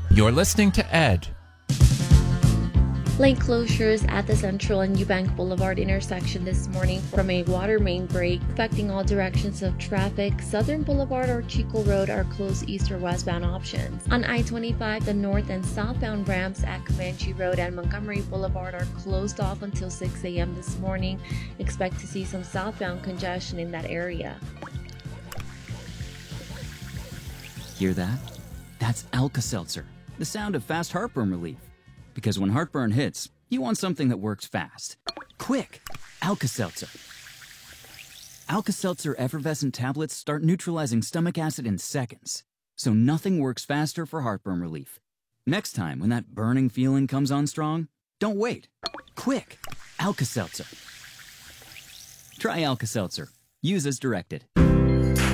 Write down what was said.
You're listening to Ed. Lane closures at the Central and Eubank Boulevard intersection this morning from a water main break affecting all directions of traffic. Southern Boulevard or Chico Road are closed east or westbound options. On I-25, the north and southbound ramps at Comanche Road and Montgomery Boulevard are closed off until 6 a.m. this morning. Expect to see some southbound congestion in that area. Hear that? That's Alka-Seltzer, the sound of fast heartburn relief. Because when heartburn hits, you want something that works fast. Quick! Alka-Seltzer. Alka-Seltzer effervescent tablets start neutralizing stomach acid in seconds. So nothing works faster for heartburn relief. Next time when that burning feeling comes on strong, don't wait. Quick! Alka-Seltzer. Try Alka-Seltzer. Use as directed.